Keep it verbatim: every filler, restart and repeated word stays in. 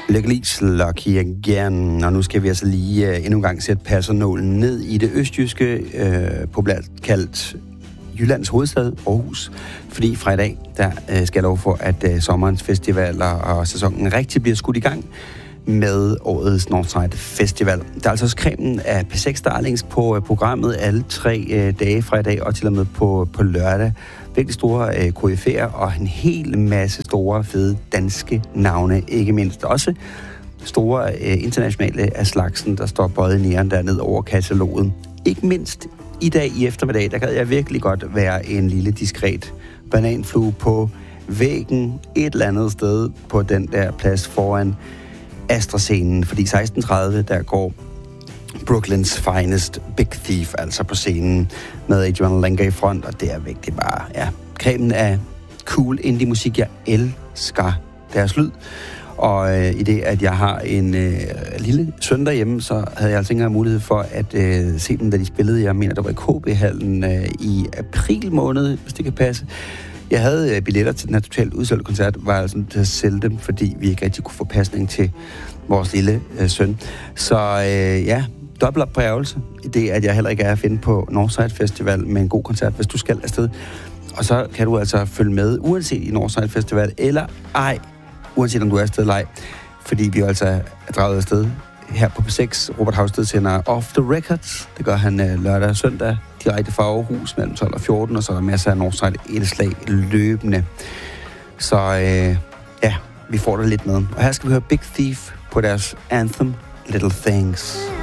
Lykkeligvis Lucky Again, og nu skal vi altså lige uh, endnu en gang sætte passernålen ned i det østjyske, uh, populært kaldt Jyllands hovedstad, Aarhus. Fordi fra i dag, der uh, skal jeg lov for, at uh, sommerens festivaler og sæsonen rigtig bliver skudt i gang med årets Northside Festival. Der er altså også kremen af P seks Darlings på uh, programmet alle tre uh, dage fra i dag og til og med på, på lørdag. Virkelig store uh, koryfæer og en hel masse store, fede danske navne, ikke mindst også store uh, internationale af slagsen, der står bøjet næren derned over kataloget. Ikke mindst i dag i eftermiddag, der kan jeg virkelig godt være en lille diskret bananflue på væggen et eller andet sted på den der plads foran Astra-scenen, fordi seksten tredive, der går Brooklyns finest Big Thief altså på scenen med Adrian Lenker i front, og det er virkelig bare, ja, kremen af cool indie-musik. Jeg elsker deres lyd, og øh, i det, at jeg har en øh, lille søn derhjemme, så havde jeg altså ikke engang mulighed for at øh, se dem, da de spillede. Jeg mener, der var i K B-hallen øh, i april måned, hvis det kan passe. Jeg havde øh, billetter til den her totalt udsolgte koncert, var altså til at sælge dem, fordi vi ikke rigtig kunne få pasning til vores lille øh, søn. Så øh, ja, dobbelt op på ærgelse i det, at jeg heller ikke er at finde på Northside Festival med en god koncert, hvis du skal afsted. Og så kan du altså følge med, uanset i Northside Festival eller ej, uanset om du er afsted eller ej, fordi vi altså er draget afsted her på P seks. Robert Havsted sender Off the Records. Det gør han øh, lørdag og søndag direkte fra Aarhus mellem tolv og fjorten, og så er der masser af Northside indslag løbende. Så øh, ja, vi får det lidt med. Og her skal vi høre Big Thief på deres anthem Little Things.